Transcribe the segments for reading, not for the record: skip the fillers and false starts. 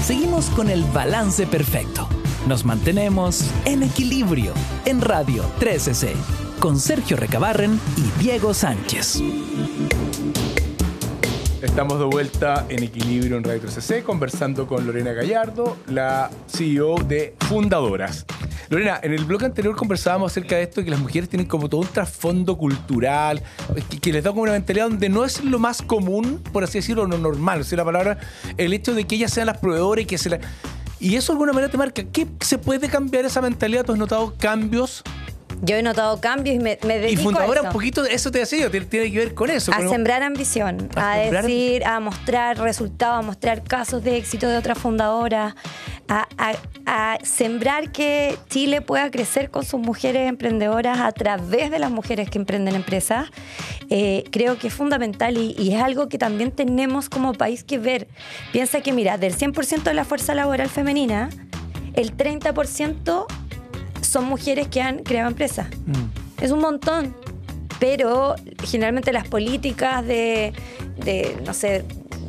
seguimos con el balance perfecto. Nos mantenemos en equilibrio en Radio 13C con Sergio Recabarren y Diego Sánchez. Estamos de vuelta en Equilibrio en Radio 13C conversando con Lorena Gallardo, la CEO de Fundadoras. Lorena, en el bloque anterior conversábamos acerca de esto, que las mujeres tienen como todo un trasfondo cultural, que les da como una mentalidad donde no es lo más común, por así decirlo, lo normal, o sea, la palabra, el hecho de que ellas sean las proveedoras y que se la... Y eso de alguna manera te marca. ¿Qué se puede cambiar esa mentalidad? ¿Tú has notado cambios? Yo he notado cambios y me dedico y Fundadora a eso. Un poquito, eso te ha sido, tiene que ver con eso. A sembrar ambición, a mostrar resultados, a mostrar casos de éxito de otras fundadoras, a sembrar que Chile pueda crecer con sus mujeres emprendedoras a través de las mujeres que emprenden empresas. Creo que es fundamental y es algo que también tenemos como país que ver. Piensa que, mira, del 100% de la fuerza laboral femenina, el 30% son mujeres que han creado empresas. Es un montón. Pero generalmente las políticas de no sé,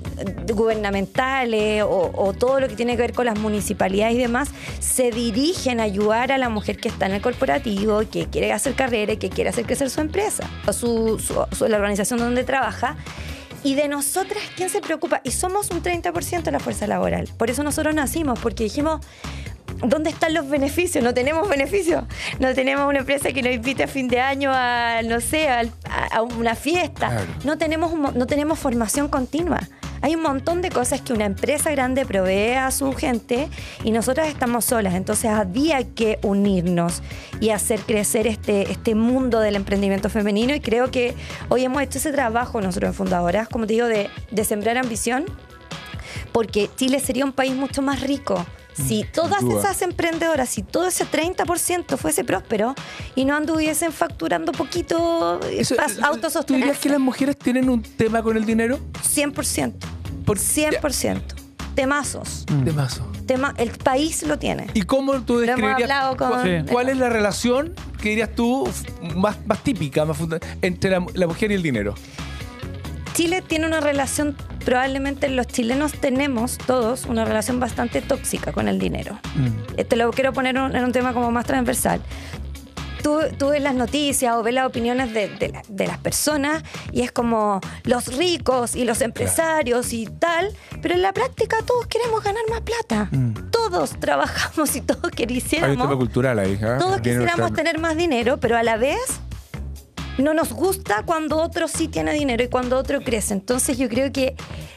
gubernamentales o todo lo que tiene que ver con las municipalidades y demás, se dirigen a ayudar a la mujer que está en el corporativo, que quiere hacer carrera y que quiere hacer crecer su empresa, o la organización donde trabaja. Y de nosotras, ¿quién se preocupa? Y somos un 30% de la fuerza laboral. Por eso nosotros nacimos, porque dijimos... ¿Dónde están los beneficios? No tenemos beneficios. No tenemos una empresa que nos invite a fin de año a, no sé, a una fiesta. Claro. No tenemos formación continua. Hay un montón de cosas que una empresa grande provee a su gente y nosotras estamos solas. Entonces había que unirnos y hacer crecer este mundo del emprendimiento femenino, y creo que hoy hemos hecho ese trabajo nosotros en Fundadoras, como te digo, de sembrar ambición, porque Chile sería un país mucho más rico si todas esas emprendedoras, si todo ese 30% fuese próspero y no anduviesen facturando poquito, autosostenibles. ¿Tú dirías que las mujeres tienen un tema con el dinero? 100%. 100%. Temazos. Temazos. El país lo tiene. ¿Y cómo tú describirías cuál es la relación que dirías tú más típica entre la mujer y el dinero? Chile tiene una relación, probablemente los chilenos tenemos todos una relación bastante tóxica con el dinero. Te lo quiero poner en un tema como más transversal. Tú ves las noticias o ves las opiniones de las personas y es como los ricos y los empresarios y tal, pero en la práctica todos queremos ganar más plata. Todos trabajamos y todos quisiéramos. Hay un tema cultural ahí. Todos quisiéramos tener más dinero, pero a la vez no nos gusta cuando otro sí tiene dinero y cuando otro crece. Entonces yo creo que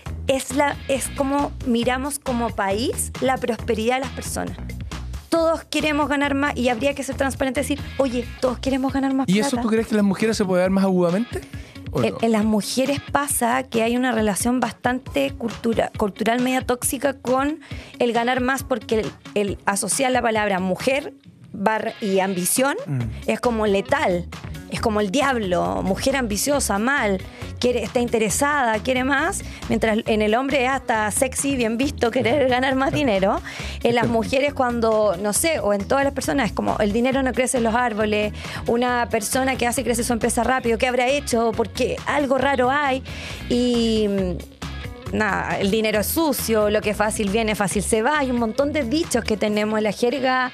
es como miramos como país la prosperidad de las personas. Todos queremos ganar más y habría que ser transparente y decir, oye, todos queremos ganar más plata. ¿Y eso tú crees que las mujeres se puede dar más agudamente? En las mujeres pasa que hay una relación bastante cultural media tóxica con el ganar más, porque el asociar la palabra mujer y ambición es como letal. Es como el diablo, mujer ambiciosa, mal, está interesada, quiere más, mientras en el hombre es hasta sexy, bien visto, querer ganar más dinero. En las mujeres cuando, no sé, o en todas las personas, es como el dinero no crece en los árboles, una persona que hace crecer su empresa rápido, ¿qué habrá hecho? Porque algo raro hay. Y nada, el dinero es sucio, lo que fácil viene, fácil se va. Hay un montón de dichos que tenemos en la jerga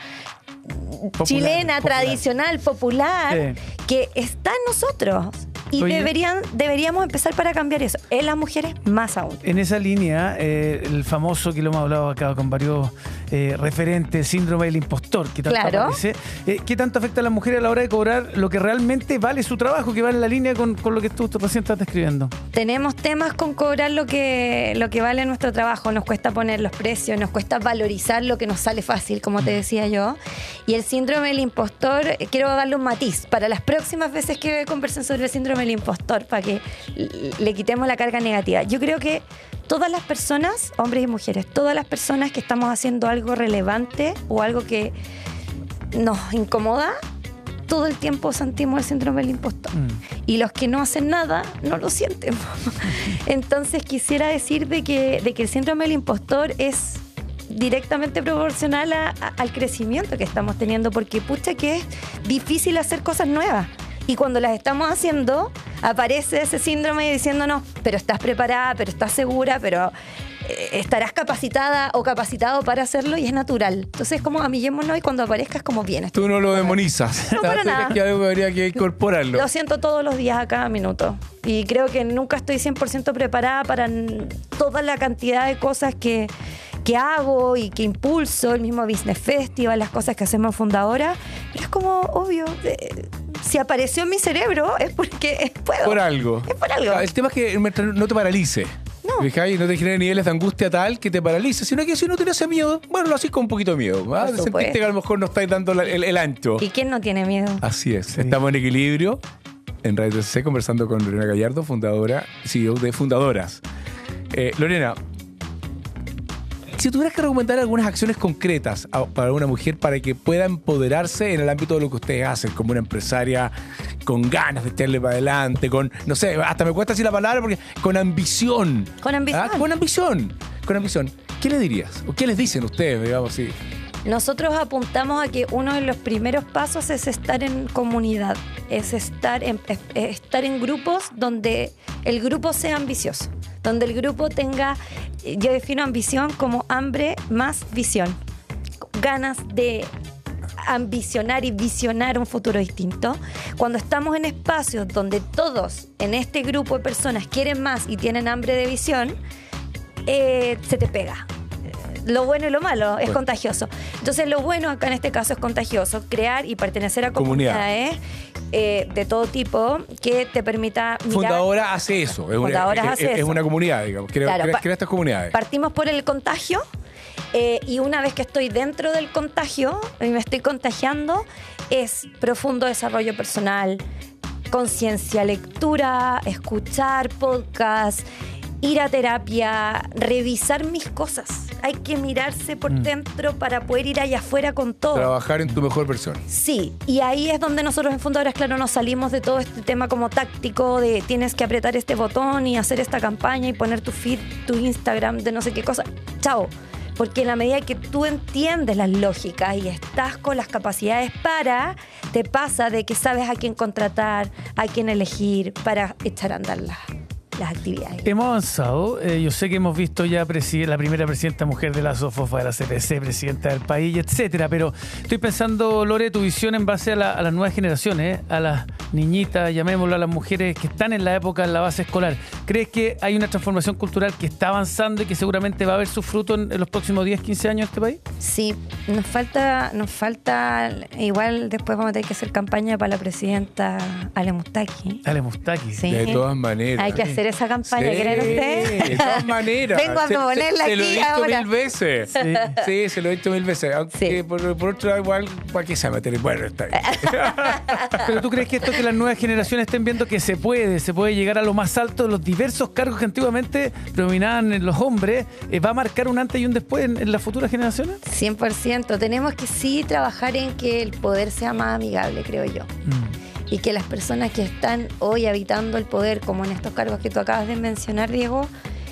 chilena, tradicional, popular, que está en nosotros. Y deberíamos empezar para cambiar eso. En las mujeres, más aún. En esa línea, el famoso, que lo hemos hablado acá con varios referentes, síndrome del impostor, que tanto aparece. ¿Qué tanto afecta a las mujeres a la hora de cobrar lo que realmente vale su trabajo, que va en la línea con lo que tú recién estás describiendo? Tenemos temas con cobrar lo que vale nuestro trabajo. Nos cuesta poner los precios, nos cuesta valorizar lo que nos sale fácil, como te decía yo. Y el síndrome del impostor, quiero darle un matiz para las próximas veces que conversen sobre el síndrome del impostor, para que le quitemos la carga negativa. Yo creo que todas las personas, hombres y mujeres, todas las personas que estamos haciendo algo relevante o algo que nos incomoda, todo el tiempo sentimos el síndrome del impostor. Y los que no hacen nada no lo sienten. Entonces quisiera decir de que el síndrome del impostor es directamente proporcional al crecimiento que estamos teniendo, porque pucha que es difícil hacer cosas nuevas. Y cuando las estamos haciendo, aparece ese síndrome diciéndonos, pero estás preparada, pero estás segura, pero estarás capacitada o capacitado para hacerlo y es natural. Entonces, como amiguémonos y cuando aparezca es como bien. Tú no lo demonizas. No, para nada. Que algo habría que incorporarlo. Lo siento todos los días a cada minuto. Y creo que nunca estoy 100% preparada para toda la cantidad de cosas que hago y que impulso, el mismo Business Festival, las cosas que hacemos Fundadora. Pero es como obvio, si apareció en mi cerebro es porque puedo. Por algo. Es por algo. El tema es que no te paralice. No. ¿Fijáis? No te genere niveles de angustia tal que te paralice, sino que si no tienes ese miedo, bueno, lo haces con un poquito de miedo. ¿Ah? Por supuesto. Sentiste que a lo mejor no estáis dando el ancho. ¿Y quién no tiene miedo? Así es. Sí. Estamos en Equilibrio, en Radio 360, conversando con Lorena Gallardo, fundadora, CEO de Fundadoras. Lorena, si tuvieras que recomendar algunas acciones concretas para una mujer para que pueda empoderarse en el ámbito de lo que ustedes hacen, como una empresaria con ganas de echarle para adelante, con, no sé, hasta me cuesta decir la palabra porque con ambición. Con ambición. ¿Ah? Con ambición. ¿Qué le dirías? ¿O qué les dicen ustedes, digamos así? Nosotros apuntamos a que uno de los primeros pasos es estar en comunidad, es estar en grupos donde el grupo sea ambicioso, donde el grupo tenga, yo defino ambición como hambre más visión, ganas de ambicionar y visionar un futuro distinto. Cuando estamos en espacios donde todos en este grupo de personas quieren más y tienen hambre de visión, se te pega. Lo bueno y lo malo es contagioso. Entonces lo bueno acá en este caso es contagioso, crear y pertenecer a comunidades de todo tipo que te permita mirar. Fundadora hace eso. Es una comunidad, digamos. Crea estas comunidades. Partimos por el contagio y una vez que estoy dentro del contagio y me estoy contagiando, es profundo desarrollo personal, conciencia, lectura, escuchar podcast, ir a terapia, revisar mis cosas. Hay que mirarse por dentro para poder ir allá afuera con todo. Trabajar en tu mejor versión. Sí, y ahí es donde nosotros en Fundadoras, claro, nos salimos de todo este tema como táctico de tienes que apretar este botón y hacer esta campaña y poner tu feed, tu Instagram, de no sé qué cosa. Chao. Porque en la medida que tú entiendes las lógicas y estás con las capacidades te pasa de que sabes a quién contratar, a quién elegir para echar a andar las actividades. Hemos avanzado. Yo sé que hemos visto ya la primera presidenta mujer de la SOFOFA, de la CPC, presidenta del país, etcétera. Pero estoy pensando, Lore, tu visión en base a las nuevas generaciones, a las niñitas, llamémoslo, a las mujeres que están en la época en la base escolar. ¿Crees que hay una transformación cultural que está avanzando y que seguramente va a haber su fruto en los próximos 10, 15 años en este país? Sí, nos falta, igual después vamos a tener que hacer campaña para la presidenta Ale Mustaki. Ale Mustaki. Sí. De todas maneras. Hay que hacer esa campaña, Sí, ¿creen ustedes? de todas maneras. Vengo a ponerla se lo he aquí dicho ahora. 1000 veces. Sí, se lo he dicho 1000 veces. Aunque Sí. por otro lado, igual, ¿para qué se va a meter? Bueno, está bien. Pero ¿tú crees que esto que las nuevas generaciones estén viendo que se puede llegar a lo más alto de los diversos cargos que antiguamente predominaban en los hombres, va a marcar un antes y un después en las futuras generaciones? 100%. Tenemos que sí trabajar en que el poder sea más amigable, creo yo. Y que las personas que están hoy habitando el poder, como en estos cargos que tú acabas de mencionar, Diego,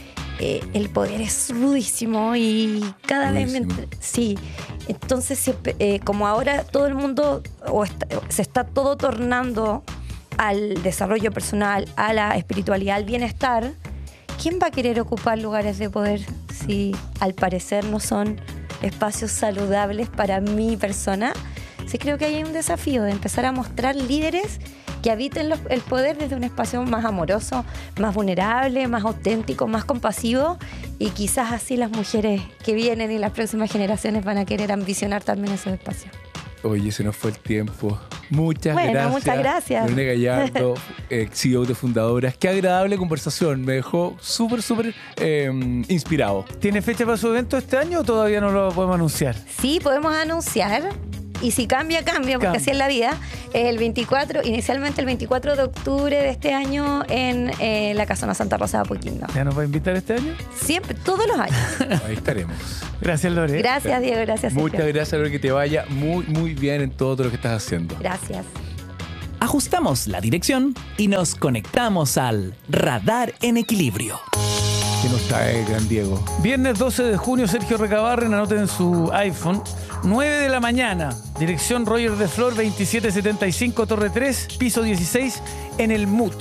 el poder es rudísimo y cada vez... Sí. Entonces, como ahora todo el mundo se está todo tornando al desarrollo personal, a la espiritualidad, al bienestar, ¿quién va a querer ocupar lugares de poder si al parecer no son espacios saludables para mi persona? Sí, creo que hay un desafío de empezar a mostrar líderes que habiten el poder desde un espacio más amoroso, más vulnerable, más auténtico, más compasivo, y quizás así las mujeres que vienen y las próximas generaciones van a querer ambicionar también esos espacios. Oye, se nos fue el tiempo. Muchas Muchas gracias. Lorena Gallardo, CEO de Fundadoras. Qué agradable conversación. Me dejó súper inspirado. ¿Tiene fecha para su evento este año o todavía no lo podemos anunciar? Sí, podemos anunciar. Y si cambia, porque así es la vida. Inicialmente el 24 de octubre de este año en la Casona Santa Rosa de Apoquindo. ¿Ya nos va a invitar este año? Siempre, todos los años. Ahí estaremos. Gracias, Lore. Gracias, Diego, gracias. Muchas Sergio. gracias, Lore, que te vaya muy bien en todo lo que estás haciendo. Gracias. Ajustamos la dirección y nos conectamos al Radar en Equilibrio. ¿Qué nos trae, gran Diego? Viernes 12 de junio, Sergio Recabarren, anoten en su iPhone, 9 de la mañana, dirección Roger de Flor, 2775, Torre 3, piso 16, en el MUT.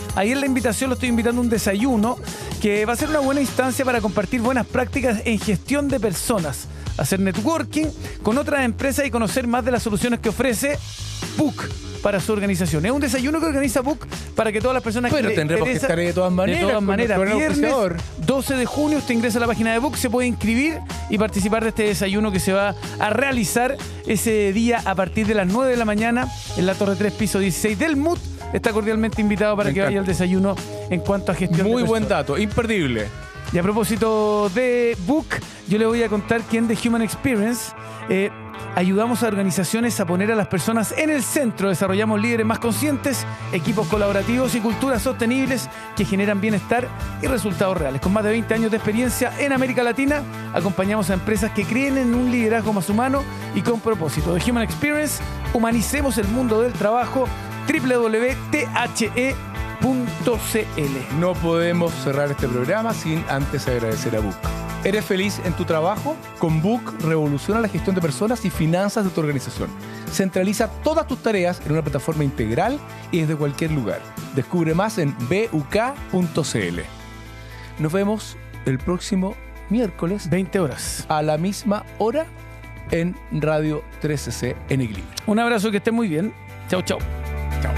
Ahí en la invitación lo estoy invitando a un desayuno que va a ser una buena instancia para compartir buenas prácticas en gestión de personas, hacer networking con otras empresas y conocer más de las soluciones que ofrece Book para su organización. Es un desayuno que organiza Book para que todas las personas Pero tendremos que estar de todas maneras. De todas maneras, viernes auspiciador. 12 de junio usted ingresa a la página de Book, se puede inscribir y participar de este desayuno que se va a realizar ese día a partir de las 9 de la mañana en la Torre 3, piso 16 del MUT. Está cordialmente invitado para que vaya al desayuno en cuanto a gestión de Muy buen personas. dato, imperdible. Y a propósito de Book, yo le voy a contar que en The Human Experience ayudamos a organizaciones a poner a las personas en el centro. Desarrollamos líderes más conscientes, equipos colaborativos y culturas sostenibles que generan bienestar y resultados reales. Con más de 20 años de experiencia en América Latina, acompañamos a empresas que creen en un liderazgo más humano y con propósito. The Human Experience, humanicemos el mundo del trabajo. www.the.cl. No podemos cerrar este programa sin antes agradecer a Book. ¿Eres feliz en tu trabajo? Con Book revoluciona la gestión de personas y finanzas de tu organización. Centraliza todas tus tareas en una plataforma integral y desde cualquier lugar. Descubre más en buk.cl. Nos vemos el próximo miércoles 20 horas. a la misma hora en Radio 13C en Equilibrio. Un abrazo, que esté muy bien. Chau, chau. Chao.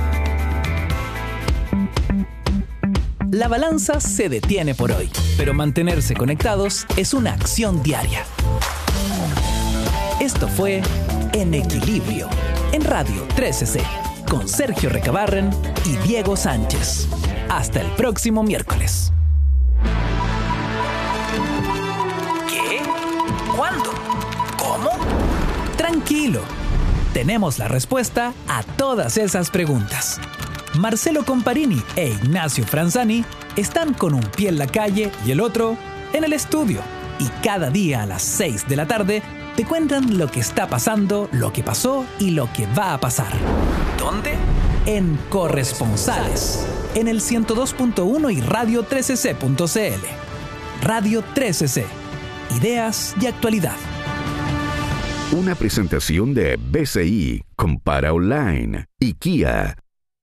La balanza se detiene por hoy, pero mantenerse conectados es una acción diaria. Esto fue En Equilibrio, en Radio 13C, con Sergio Recabarren y Diego Sánchez. Hasta el próximo miércoles. ¿Qué? ¿Cuándo? ¿Cómo? Tranquilo. Tenemos la respuesta a todas esas preguntas. Marcelo Comparini e Ignacio Franzani están con un pie en la calle y el otro en el estudio. Y cada día a las 6 de la tarde te cuentan lo que está pasando, lo que pasó y lo que va a pasar. ¿Dónde? En Corresponsales, en el 102.1 y Radio 13C.cl. Radio 13C. Ideas y actualidad. Una presentación de BCI, Compara Online y Kia.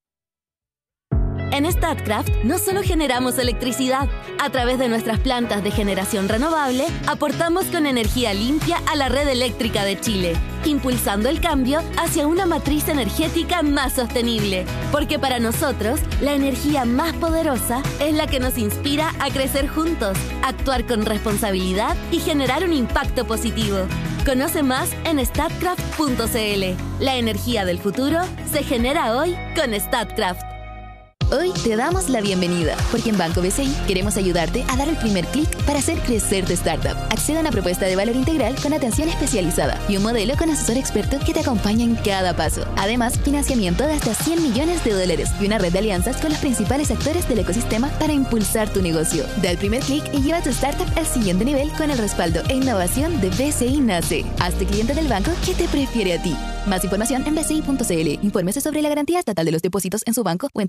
En Statkraft no solo generamos electricidad. A través de nuestras plantas de generación renovable, aportamos con energía limpia a la red eléctrica de Chile, impulsando el cambio hacia una matriz energética más sostenible. Porque para nosotros, la energía más poderosa es la que nos inspira a crecer juntos, actuar con responsabilidad y generar un impacto positivo. Conoce más en statkraft.cl. La energía del futuro se genera hoy con Statkraft. Hoy te damos la bienvenida, porque en Banco BCI queremos ayudarte a dar el primer clic para hacer crecer tu startup. Accede a una propuesta de valor integral con atención especializada y un modelo con asesor experto que te acompaña en cada paso. Además, financiamiento de hasta $100 millones y una red de alianzas con los principales actores del ecosistema para impulsar tu negocio. Da el primer clic y lleva tu startup al siguiente nivel con el respaldo e innovación de BCI Nace. Hazte cliente del banco que te prefiere a ti. Más información en bci.cl. Infórmese sobre la garantía estatal de los depósitos en su banco o en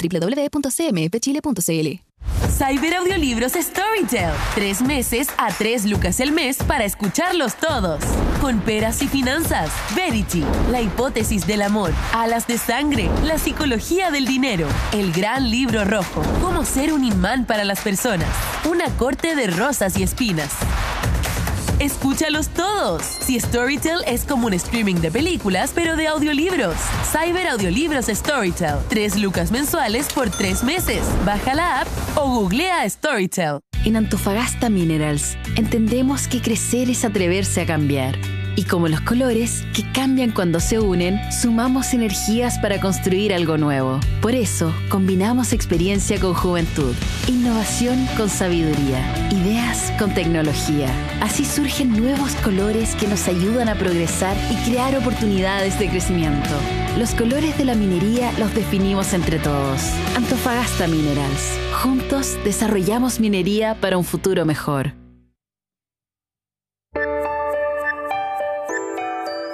www.cmfchile.cl. Cyber Audiolibros Storytel. 3 meses a 3 lucas el mes para escucharlos todos. Con Peras y Finanzas, Verity, La hipótesis del amor, Alas de sangre, La psicología del dinero, El gran libro rojo, Cómo ser un imán para las personas, Una corte de rosas y espinas. ¡Escúchalos todos! Si Storytel es como un streaming de películas, pero de audiolibros. Cyber Audiolibros Storytel. 3 lucas mensuales por 3 meses. Baja la app o googlea Storytel. En Antofagasta Minerals entendemos que crecer es atreverse a cambiar. Y como los colores, que cambian cuando se unen, sumamos energías para construir algo nuevo. Por eso, combinamos experiencia con juventud, innovación con sabiduría, ideas con tecnología. Así surgen nuevos colores que nos ayudan a progresar y crear oportunidades de crecimiento. Los colores de la minería los definimos entre todos. Antofagasta Minerals. Juntos desarrollamos minería para un futuro mejor.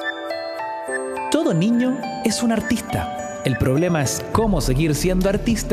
Todo niño es un artista. El problema es cómo seguir siendo artista